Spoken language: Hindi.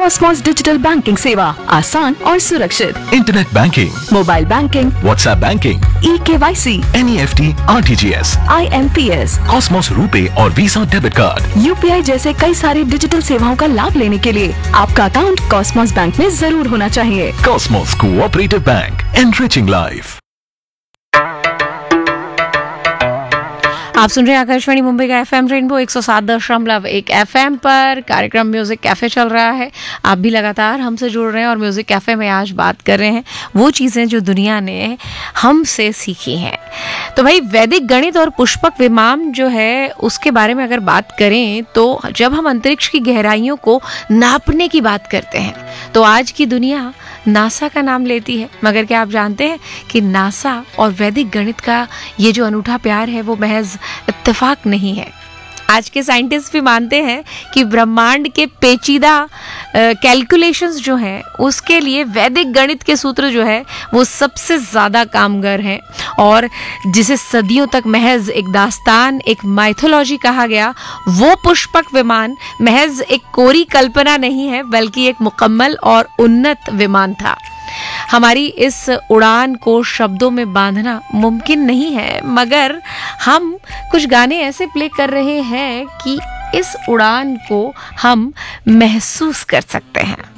कॉस्मोस डिजिटल बैंकिंग सेवा, आसान और सुरक्षित। Internet banking, mobile banking, WhatsApp banking, eKYC, NEFT, RTGS, IMPS, Cosmos RuPay और वीजा डेबिट कार्ड, UPI जैसे कई सारी डिजिटल सेवाओं का लाभ लेने के लिए आपका अकाउंट कॉस्मोस बैंक में जरूर होना चाहिए। Cosmos cooperative bank, enriching life. आप सुन रहे हैं आकाशवाणी मुंबई का FM रेनबो 107.1 FM पर। कार्यक्रम म्यूजिक कैफे चल रहा है। आप भी लगातार हमसे जुड़ रहे हैं और म्यूजिक कैफे में आज बात कर रहे हैं वो चीज़ें जो दुनिया ने हमसे सीखी हैं। तो भाई वैदिक गणित और पुष्पक विमान जो है उसके बारे में अगर बात करें तो जब हम अंतरिक्ष की गहराइयों को नापने की बात करते हैं तो आज की दुनिया नासा का नाम लेती है। मगर क्या आप जानते हैं कि नासा और वैदिक गणित का ये जो अनूठा प्यार है वो महज इत्तेफाक नहीं है। आज के साइंटिस्ट भी मानते हैं कि ब्रह्मांड के पेचीदा कैलकुलेशंस जो हैं उसके लिए वैदिक गणित के सूत्र जो है वो सबसे ज़्यादा कामगर हैं। और जिसे सदियों तक महज एक दास्तान, एक माइथोलॉजी कहा गया, वो पुष्पक विमान महज एक कोरी कल्पना नहीं है बल्कि एक मुकम्मल और उन्नत विमान था। हमारी इस उड़ान को शब्दों में बांधना मुमकिन नहीं है, मगर हम कुछ गाने ऐसे प्ले कर रहे हैं कि इस उड़ान को हम महसूस कर सकते हैं।